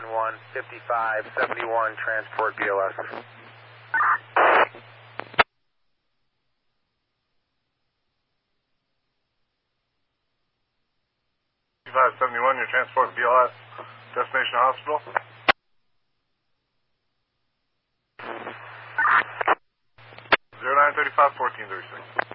5571, transport BLS. 5571, your transport BLS, destination hospital. 0935 1436.